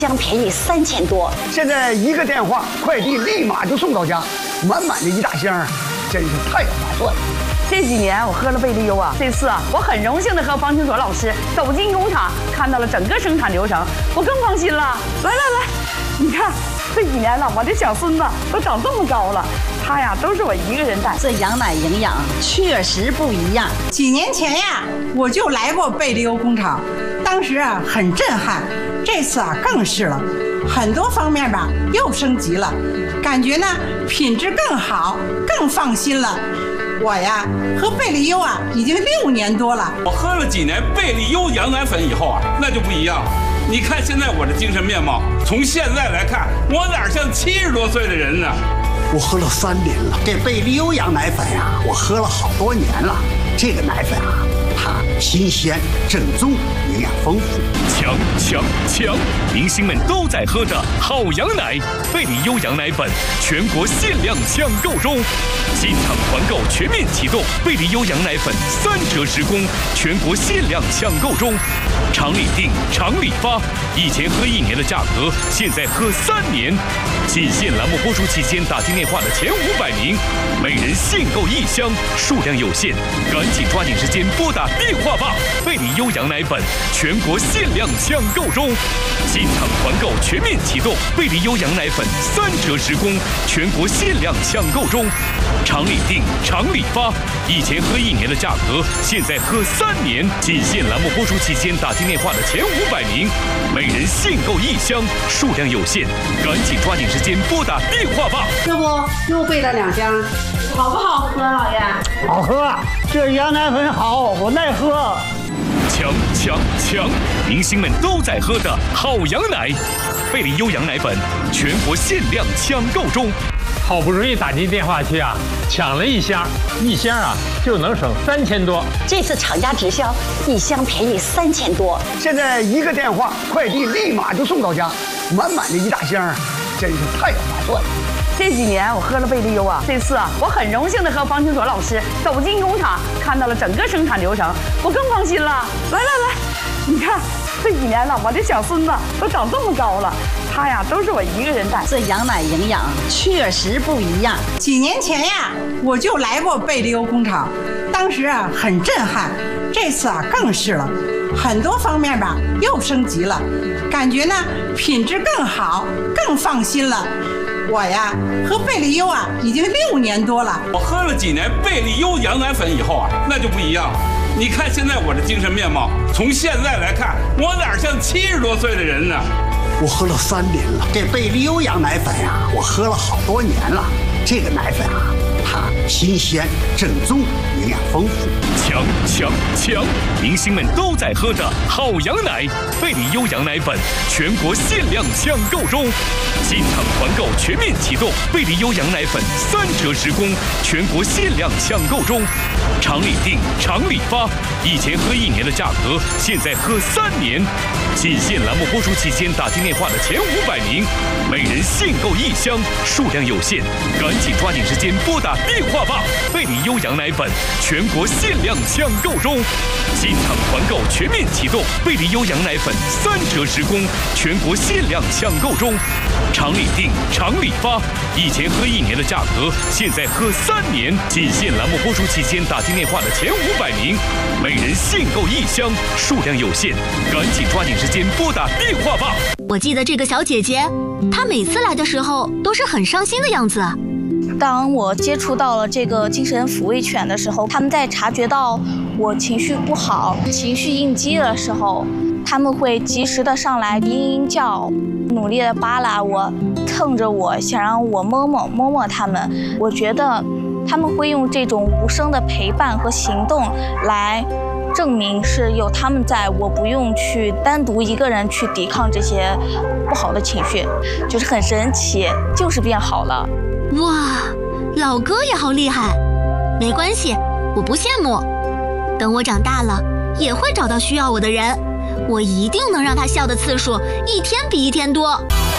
将便宜3000多。 现在一个电话，快递立马就送到家，满满的一大箱，真是太划算了。 这几年我喝了贝利优啊，这次啊，我很荣幸的和方清所老师走进工厂，看到了整个生产流程，我更放心了。来，你看这几年了，我这小孙子都长这么高了，他呀都是我一个人带。 这羊奶营养确实不一样。 几年前呀，我就来过贝利优工厂，当时啊很震撼，这次啊更是了，很多方面吧又升级了，感觉呢品质更好，更放心了。我呀喝贝利优啊已经6年多了， 我喝了几年贝利优羊奶粉以后啊，那就不一样了。你看现在我的精神面貌，从现在来看，我哪像70多岁的人呢？ 我喝了3年了，这贝利优羊奶粉呀，我喝了好多年了。这个奶粉啊，它新鲜、正宗，营养丰富。 强！明星们都在喝的好羊奶，贝利优羊奶粉全国限量抢购中，进场团购全面启动，贝利优羊奶粉3折10公，全国限量抢购中，厂里订，厂里发，以前喝1年的价格，现在喝3年。仅限栏目播出期间打进电话的前500名，每人限购1箱，数量有限，赶紧抓紧时间拨打电话吧！贝利优羊奶粉全国限量抢购中，进场团购全面启动，贝利优羊奶粉3折10公，全国限量抢购中，厂里订，厂里发，以前喝1年的价格，现在喝3年。仅限栏目播出期间打进电话的前500名，每人限购1箱，数量有限，赶紧抓紧时间拨打电话吧！ 要不又备了2箱，好不好喝，老爷？ 好喝，这羊奶粉好，我爱喝。 强！明星们都在喝的好羊奶，贝利优羊奶粉全国限量抢购中。 好不容易打进电话去啊，抢了1箱，1箱啊就能省3000多。 这次厂家直销，1箱便宜3000多。 现在一个电话，快递立马就送到家，满满的一大箱，真是太划算了。 这几年我喝了贝利优啊，这次啊，我很荣幸的和方清所老师走进工厂，看到了整个生产流程，我更放心了。来，你看这几年了，我这小孙子都长这么高了，他呀都是我一个人带。 这羊奶营养确实不一样。 几年前呀，我就来过贝利优工厂，当时啊很震撼，这次啊更是了，很多方面吧又升级了，感觉呢品质更好，更放心了。我呀喝贝利优啊已经6年多了， 我喝了几年贝利优羊奶粉以后啊，那就不一样了。你看现在我的精神面貌，从现在来看，我哪像70多岁的人呢？ 我喝了3年了，这贝利优羊奶粉呀，我喝了好多年了。这个奶粉啊，它新鲜、正宗，营养丰富。 强！明星们都在喝的好羊奶，贝利优羊奶粉全国限量抢购中，进场团购全面启动，贝利优羊奶粉3折10公，全国限量抢购中，厂里订，厂里发，以前喝1年的价格，现在喝3年。仅限栏目播出期间打进电话的前500名，每人限购1箱，数量有限，赶紧抓紧时间拨打电话吧！贝利优羊奶粉全国限量抢购中，进场团购全面启动，贝利优羊奶粉3折10公，全国限量抢购中，厂里订，厂里发，以前喝1年的价格，现在喝3年。仅限栏目播出期间打进电话的前500名，每人限购1箱，数量有限，赶紧抓紧时间拨打电话吧！ 我记得这个小姐姐，她每次来的时候都是很伤心的样子。 当我接触到了这个精神抚慰犬的时候，他们在察觉到我情绪不好、情绪应激的时候，他们会及时的上来嘤嘤叫，努力的扒拉我，蹭着我，想让我摸摸他们。我觉得他们会用这种无声的陪伴和行动来证明是有他们在，我不用去单独一个人去抵抗这些不好的情绪，就是很神奇，就是变好了。 哇，老哥也好厉害。没关系，我不羡慕。等我长大了，也会找到需要我的人，我一定能让他笑的次数一天比一天多。